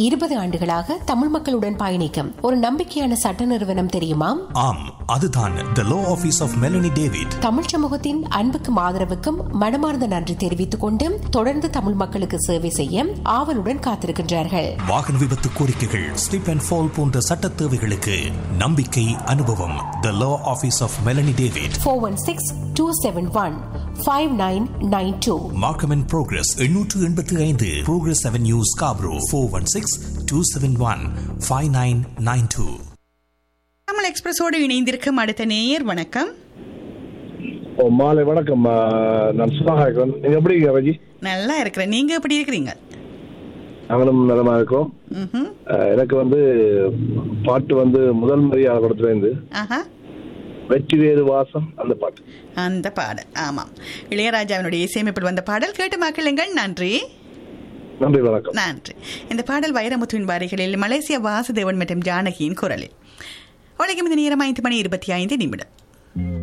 20 ஆண்டுகளாக தமிழ் மக்களுடன் பயணிக்கும் ஒரு நம்பிக்கையான சட்ட நிறுவனம் தெரியுமா? ஆம், அதுதான் The Law Office of Melanie David. Tamil சமூகத்தின் அன்புக்கும் ஆதரவுக்கும் மனமார்ந்த நன்றி தெரிவித்துக் கொண்டு தொடர்ந்து தமிழ் மக்களுக்கு சேவை செய்ய ஆவலுடன் காத்திருக்கின்றார்கள். வாகன விபத்து கோரிக்கைகள், ஸ்லிப் அண்ட் ஃபால் போன்ற சட்ட தேவைகளுக்கு நம்பிக்கை, அனுபவம். The Law Office of Melanie David. 416-271-5992. Markham and Progress 885 Progress Avenue Scarborough. 416-271-5992. Tamil எக்ஸ்பிரஸோடு இணைந்திருக்கும் அடுத்த நேயர். வணக்கம். மாலை வணக்கம். நான் சுதாகரன். நீங்க எப்படி இருக்கீங்க ரஜி? நல்லா இருக்கிறேன். நீங்க எப்படி இருக்கிறீங்க? நாங்களும் நலமா இருக்கோம். எனக்கு பாட்டு முதல் மரியாதை படத்துல இருந்து வெற்றி வேறு வாசம் அந்த பாடல். ஆமாம், இளையராஜாவினுடைய இசையமைப்பில் வந்த பாடல் கேட்டு மக்களுங்கள். நன்றி. நன்றி, வணக்கம். நன்றி. இந்த பாடல் வைரமுத்துவின் வாரிகளில் மலேசியா வாசுதேவன் மற்றும் ஜானகியின் குரலில். உலகம் இந்த நேரம் 5:25